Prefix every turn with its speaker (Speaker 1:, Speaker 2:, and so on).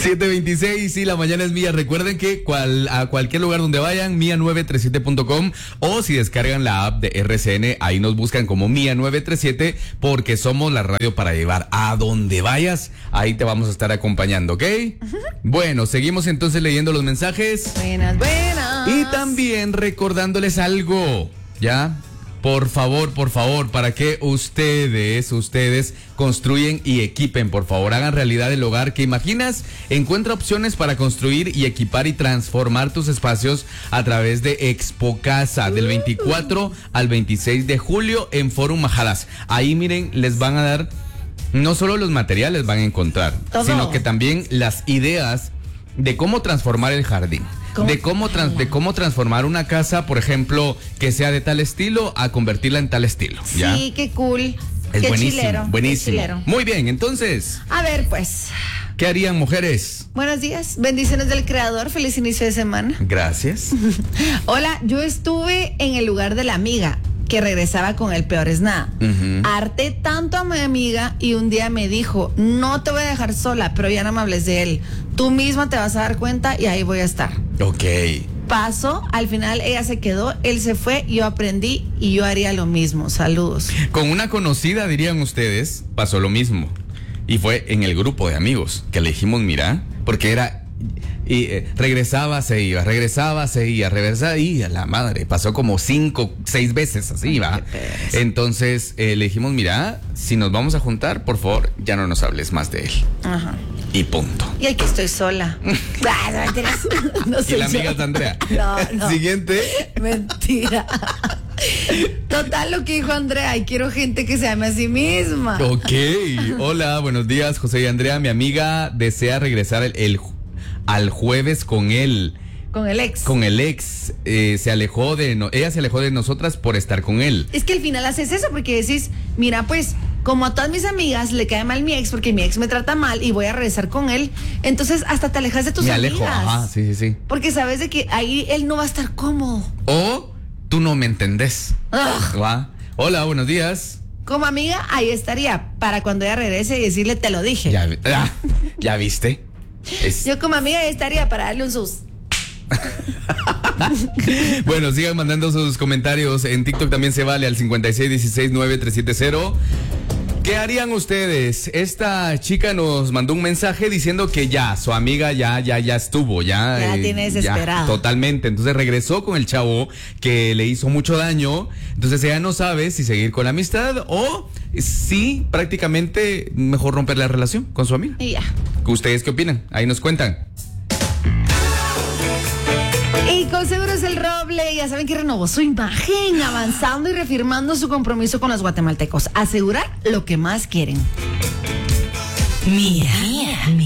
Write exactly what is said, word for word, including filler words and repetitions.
Speaker 1: siete veintiséis, sí, la mañana es mía. Recuerden que cual, a cualquier lugar donde vayan, mía nueve tres siete punto com, o si descargan la app de R C N, ahí nos buscan como mía nueve tres siete, porque somos la radio para llevar a donde vayas. Ahí te vamos a estar acompañando, ¿ok? Uh-huh. Bueno, seguimos entonces leyendo los mensajes.
Speaker 2: Buenas, buenas.
Speaker 1: Y también recordándoles algo, ¿ya? Por favor, por favor, para que ustedes, ustedes construyen y equipen, por favor, hagan realidad el hogar que imaginas. Encuentra opciones para construir y equipar y transformar tus espacios a través de Expo Casa, del veinticuatro al veintiséis de julio en Forum Majadas. Ahí, miren, les van a dar, no solo los materiales van a encontrar, todo, sino que también las ideas de cómo transformar el jardín. ¿Cómo? De cómo trans, de cómo transformar una casa, por ejemplo, que sea de tal estilo a convertirla en tal estilo. ¿Ya?
Speaker 2: Sí, qué cool.
Speaker 1: Es
Speaker 2: qué
Speaker 1: buenísimo,
Speaker 2: chilero,
Speaker 1: buenísimo.
Speaker 2: qué chilero.
Speaker 1: Muy bien, entonces.
Speaker 2: A ver, pues.
Speaker 1: ¿Qué harían, mujeres?
Speaker 2: Buenos días, bendiciones del Creador, feliz inicio de semana.
Speaker 1: Gracias.
Speaker 2: Hola, yo estuve en el lugar de la amiga que regresaba con el peor es nada. Uh-huh. Harté tanto a mi amiga y un día me dijo, no te voy a dejar sola, pero ya no me hables de él. Tú misma te vas a dar cuenta y ahí voy a estar.
Speaker 1: Ok.
Speaker 2: Pasó, al final ella se quedó, él se fue, yo aprendí y yo haría lo mismo. Saludos.
Speaker 1: Con una conocida, dirían ustedes, pasó lo mismo. Y fue en el grupo de amigos que le dijimos, mira, porque era... Y eh, regresaba, se iba, regresaba, se iba, regresaba, y a la madre, pasó como cinco, seis veces así, va. Entonces eh, le dijimos, mira, si nos vamos a juntar, por favor, ya no nos hables más de él. Ajá. Y punto.
Speaker 2: Y aquí estoy sola.
Speaker 1: No soy y la amiga es Andrea.
Speaker 2: No, no.
Speaker 1: Siguiente.
Speaker 2: Mentira. Total, lo que dijo Andrea, y quiero gente que se ame a sí misma.
Speaker 1: Ok. Hola, buenos días, José y Andrea. Mi amiga desea regresar el, el al jueves con él.
Speaker 2: Con el ex.
Speaker 1: Con el ex. Eh, se alejó de no, ella se alejó de nosotras por estar con él.
Speaker 2: Es que al final haces eso porque decís, mira, pues, como a todas mis amigas le cae mal mi ex porque mi ex me trata mal y voy a regresar con él, entonces hasta te alejas de tus
Speaker 1: me
Speaker 2: amigas.
Speaker 1: Me alejo, ajá, sí, sí, sí.
Speaker 2: Porque sabes de que ahí él no va a estar cómodo.
Speaker 1: O tú no me entendés. ¿Va? Hola, buenos días.
Speaker 2: Como amiga, ahí estaría para cuando ella regrese y decirle, te lo dije.
Speaker 1: Ya, ah, ¿ya viste? Es...
Speaker 2: Yo como amiga estaría para darle un sus.
Speaker 1: Bueno, sigan mandando sus comentarios. En TikTok también se vale al cincuenta y seis dieciséis nueve tres siete cero. ¿Qué harían ustedes? Esta chica nos mandó un mensaje diciendo que ya, su amiga ya, ya, ya estuvo, ya.
Speaker 2: Ya eh, tiene desesperada.
Speaker 1: Totalmente. Entonces regresó con el chavo que le hizo mucho daño. Entonces ella no sabe si seguir con la amistad o si prácticamente mejor romper la relación con su amiga.
Speaker 2: Y ya.
Speaker 1: ¿Ustedes qué opinan? Ahí nos cuentan.
Speaker 2: Y con Seguros El Roble, ya saben que renovó su imagen, avanzando y reafirmando su compromiso con los guatemaltecos. Asegurar lo que más quieren.
Speaker 3: Mía, mía, mía.